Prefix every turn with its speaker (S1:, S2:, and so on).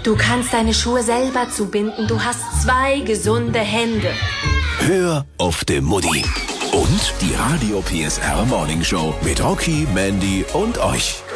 S1: Du kannst deine Schuhe selber zubinden. Du hast 2 gesunde Hände.
S2: Hör auf die Mutti. Und die Radio PSR Morning Show mit Rocky, Mandy und euch.